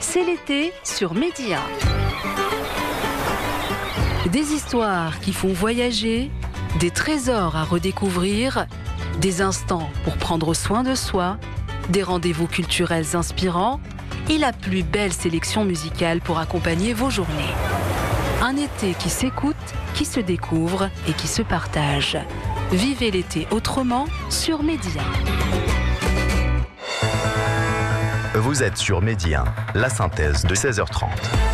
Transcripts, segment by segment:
C'est l'été sur Média. Des histoires qui font voyager, des trésors à redécouvrir, des instants pour prendre soin de soi, des rendez-vous culturels inspirants et la plus belle sélection musicale pour accompagner vos journées. Un été qui s'écoute, qui se découvre et qui se partage. Vivez l'été autrement sur Média. Vous êtes sur Média, la synthèse de 16h30.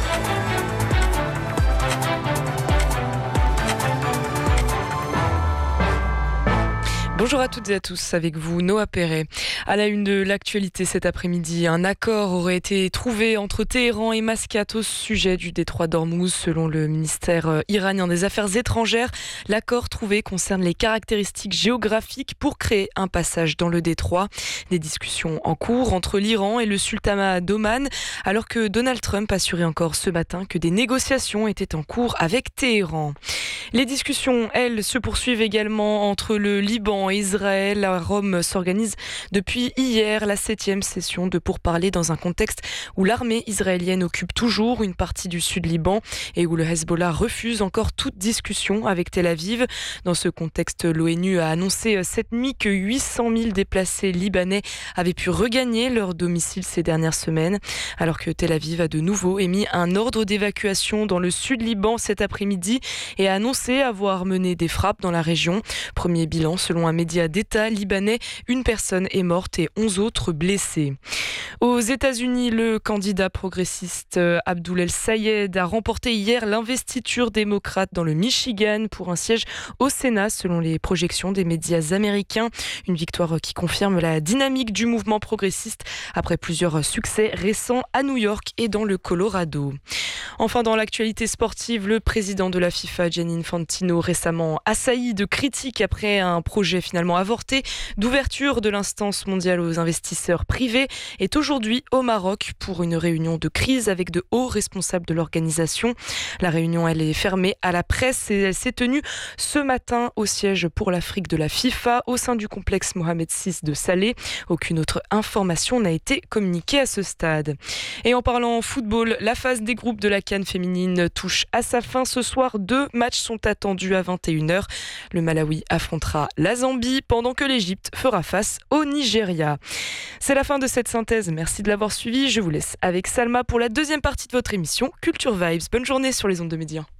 Bonjour à toutes et à tous, avec vous Noah Perret. À la une de l'actualité cet après-midi, un accord aurait été trouvé entre Téhéran et Mascate au sujet du détroit d'Ormuz. Selon le ministère iranien des Affaires étrangères, l'accord trouvé concerne les caractéristiques géographiques pour créer un passage dans le détroit. Des discussions en cours entre l'Iran et le sultanat d'Oman, alors que Donald Trump assurait encore ce matin que des négociations étaient en cours avec Téhéran. Les discussions, elles, se poursuivent également entre le Liban et Israël. À Rome s'organise depuis hier la 7e session de pourparlers dans un contexte où l'armée israélienne occupe toujours une partie du sud Liban et où le Hezbollah refuse encore toute discussion avec Tel Aviv. Dans ce contexte, l'ONU a annoncé cette nuit que 800 000 déplacés libanais avaient pu regagner leur domicile ces dernières semaines, alors que Tel Aviv a de nouveau émis un ordre d'évacuation dans le sud Liban cet après-midi et a annoncé avoir mené des frappes dans la région. Premier bilan, selon un média d'État libanais, une personne est morte et 11 autres blessés. Aux États-Unis, le candidat progressiste Abdul El-Sayed a remporté hier l'investiture démocrate dans le Michigan pour un siège au Sénat, selon les projections des médias américains. Une victoire qui confirme la dynamique du mouvement progressiste après plusieurs succès récents à New York et dans le Colorado. Enfin, dans l'actualité sportive, le président de la FIFA, Gianni Infantino, récemment assailli de critiques après un projet finalement avorté d'ouverture de l'instance mondiale aux investisseurs privés, est aujourd'hui au Maroc pour une réunion de crise avec de hauts responsables de l'organisation. La réunion, elle est fermée à la presse et elle s'est tenue ce matin au siège pour l'Afrique de la FIFA au sein du complexe Mohamed VI de Salé. Aucune autre information n'a été communiquée à ce stade. Et en parlant football, la phase des groupes de la CAN féminine touche à sa fin ce soir. 2 matchs sont attendus à 21h. Le Malawi affrontera la Zambie pendant que l'Égypte fera face au Nigeria. C'est la fin de cette synthèse. Merci de l'avoir suivi. Je vous laisse avec Salma pour la deuxième partie de votre émission Culture Vibes. Bonne journée sur les ondes de Média.